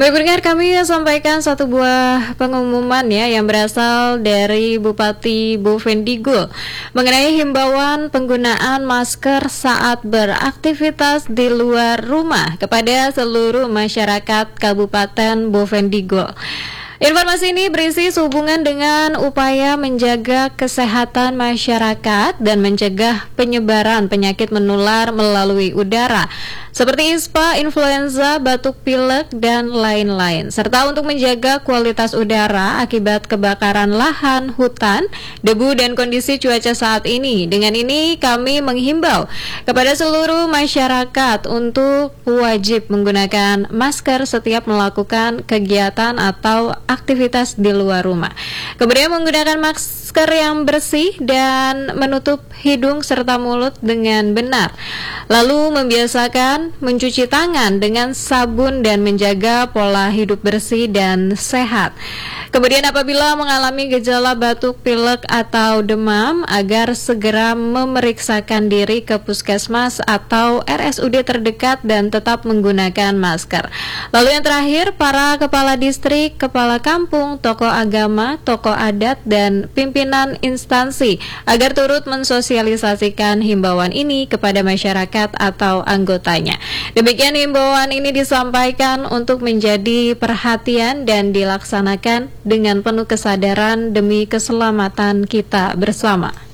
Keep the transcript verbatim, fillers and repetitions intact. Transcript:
Baik pendengar, kami sampaikan satu buah pengumuman ya yang berasal dari Bupati Bovendigul mengenai himbauan penggunaan masker saat beraktivitas di luar rumah kepada seluruh masyarakat Kabupaten Bovendigul. Informasi ini berisi sehubungan dengan upaya menjaga kesehatan masyarakat dan mencegah penyebaran penyakit menular melalui udara seperti ispa, influenza, batuk pilek, dan lain-lain, serta untuk menjaga kualitas udara akibat kebakaran lahan, hutan, debu, dan kondisi cuaca saat ini. Dengan ini kami menghimbau kepada seluruh masyarakat untuk wajib menggunakan masker setiap melakukan kegiatan atau aktivitas di luar rumah. Kemudian menggunakan masker yang bersih dan menutup hidung serta mulut dengan benar. Lalu membiasakan mencuci tangan dengan sabun dan menjaga pola hidup bersih dan sehat. Kemudian apabila mengalami gejala batuk, pilek, atau demam, agar segera memeriksakan diri ke puskesmas atau R S U D terdekat dan tetap menggunakan masker. Lalu yang terakhir, para kepala distrik, kepala kampung, tokoh agama, tokoh adat, dan pimpinan instansi agar turut mensosialisasikan himbauan ini kepada masyarakat atau anggotanya. Demikian himbauan ini disampaikan untuk menjadi perhatian dan dilaksanakan dengan penuh kesadaran demi keselamatan kita bersama.